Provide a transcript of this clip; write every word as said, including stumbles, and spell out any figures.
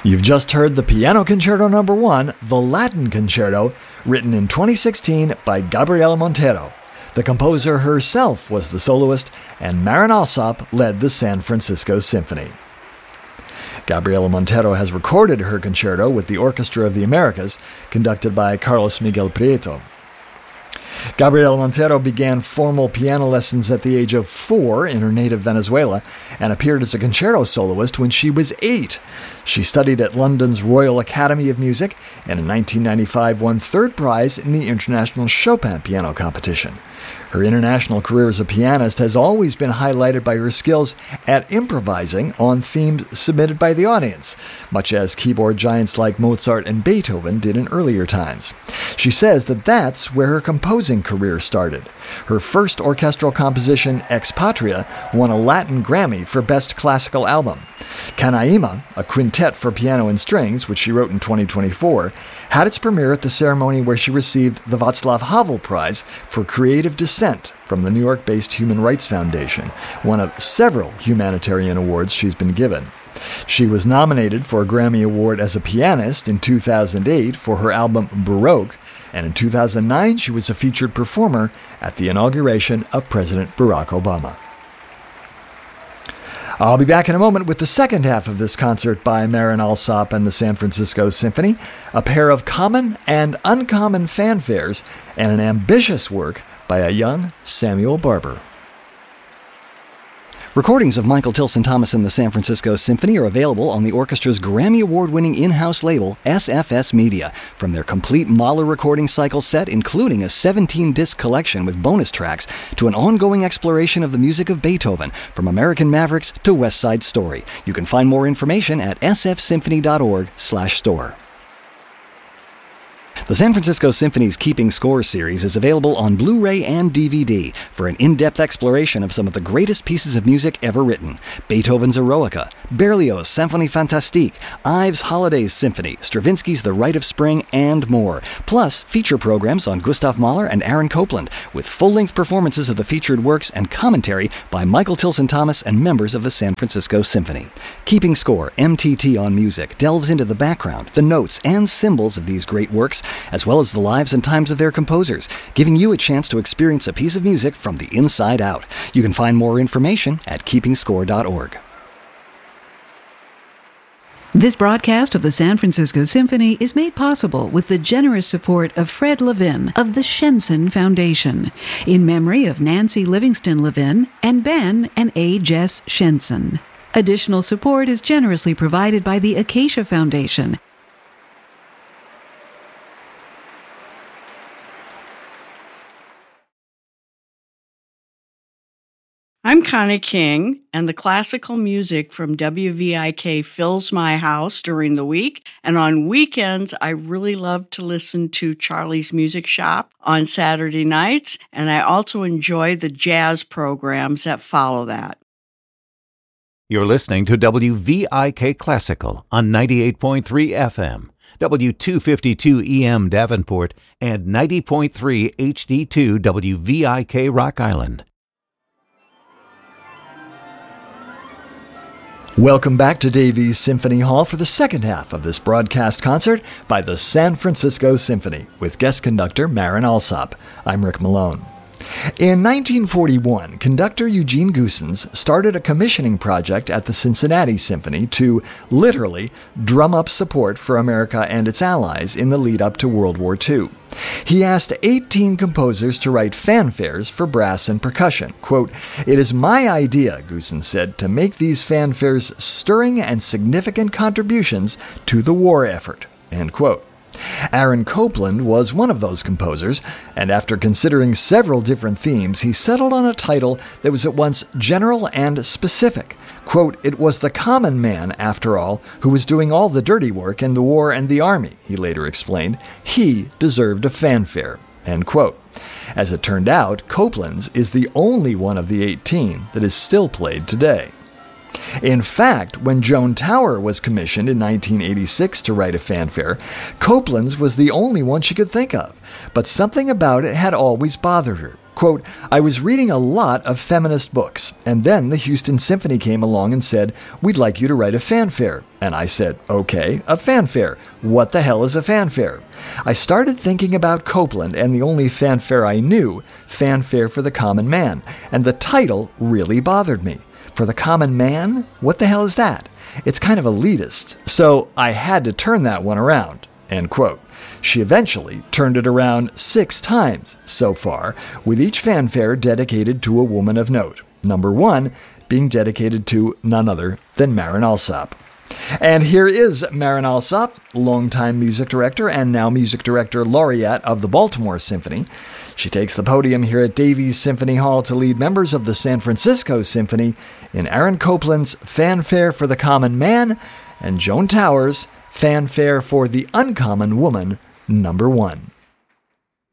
You've just heard the Piano Concerto Number One, the Latin Concerto, written in twenty sixteen by Gabriela Montero. The composer herself was the soloist, and Marin Alsop led the San Francisco Symphony. Gabriela Montero has recorded her concerto with the Orchestra of the Americas, conducted by Carlos Miguel Prieto. Gabriela Montero began formal piano lessons at the age of four in her native Venezuela and appeared as a concerto soloist when she was eight. She studied at London's Royal Academy of Music and in nineteen ninety-five won third prize in the International Chopin Piano Competition. Her international career as a pianist has always been highlighted by her skills at improvising on themes submitted by the audience, much as keyboard giants like Mozart and Beethoven did in earlier times. She says that that's where her composing career started. Her first orchestral composition, Ex Patria, won a Latin Grammy for Best Classical Album. Canaima, a quintet for piano and strings, which she wrote in twenty twenty-four, had its premiere at the ceremony where she received the Václav Havel Prize for Creative Dissent from the New York-based Human Rights Foundation, one of several humanitarian awards she's been given. She was nominated for a Grammy Award as a pianist in two thousand eight for her album Baroque, and in two thousand nine she was a featured performer at the inauguration of President Barack Obama. I'll be back in a moment with the second half of this concert by Marin Alsop and the San Francisco Symphony, a pair of common and uncommon fanfares, and an ambitious work by a young Samuel Barber. Recordings of Michael Tilson Thomas and the San Francisco Symphony are available on the orchestra's Grammy Award-winning in-house label, S F S Media. From their complete Mahler recording cycle set, including a seventeen-disc collection with bonus tracks, to an ongoing exploration of the music of Beethoven, from American Mavericks to West Side Story. You can find more information at s f symphony dot org slash store. The San Francisco Symphony's Keeping Score series is available on Blu-ray and D V D for an in-depth exploration of some of the greatest pieces of music ever written. Beethoven's Eroica, Berlioz' Symphonie Fantastique, Ives' Holidays Symphony, Stravinsky's The Rite of Spring, and more. Plus, feature programs on Gustav Mahler and Aaron Copland, with full-length performances of the featured works and commentary by Michael Tilson Thomas and members of the San Francisco Symphony. Keeping Score, M T T on Music, delves into the background, the notes, and symbols of these great works, as well as the lives and times of their composers, giving you a chance to experience a piece of music from the inside out. You can find more information at keeping score dot org. This broadcast of the San Francisco Symphony is made possible with the generous support of Fred Levin of the Shenson Foundation, in memory of Nancy Livingston Levin and Ben and A. Jess Shenson. Additional support is generously provided by the Acacia Foundation. I'm Connie King, and the classical music from W V I K fills my house during the week, and on weekends I really love to listen to Charlie's Music Shop on Saturday nights, and I also enjoy the jazz programs that follow that. You're listening to W V I K Classical on ninety-eight point three F M, W two fifty-two E M Davenport, and ninety point three H D two W V I K Rock Island. Welcome back to Davies Symphony Hall for the second half of this broadcast concert by the San Francisco Symphony with guest conductor Marin Alsop. I'm Rick Malone. In nineteen forty-one, conductor Eugene Goossens started a commissioning project at the Cincinnati Symphony to, literally, drum up support for America and its allies in the lead-up to World War Two. He asked eighteen composers to write fanfares for brass and percussion. Quote, "It is my idea," Goossens said, "to make these fanfares stirring and significant contributions to the war effort." End quote. Aaron Copland was one of those composers, and after considering several different themes, he settled on a title that was at once general and specific. Quote, "It was the common man, after all, who was doing all the dirty work in the war and the army," he later explained. "He deserved a fanfare." End quote. As it turned out, Copland's is the only one of the eighteen that is still played today. In fact, when Joan Tower was commissioned in nineteen eighty-six to write a fanfare, Copland's was the only one she could think of, but something about it had always bothered her. Quote, I was reading a lot of feminist books, and then the Houston Symphony came along and said, we'd like you to write a fanfare. And I said, okay, a fanfare. What the hell is a fanfare? I started thinking about Copland and the only fanfare I knew, Fanfare for the Common Man, and the title really bothered me. For the common man? What the hell is that? It's kind of elitist, so I had to turn that one around. End quote. She eventually turned it around six times so far, with each fanfare dedicated to a woman of note. Number one being dedicated to none other than Marin Alsop. And here is Marin Alsop, longtime music director and now music director laureate of the Baltimore Symphony. She takes the podium here at Davies Symphony Hall to lead members of the San Francisco Symphony in Aaron Copland's Fanfare for the Common Man and Joan Towers' Fanfare for the Uncommon Woman, number one.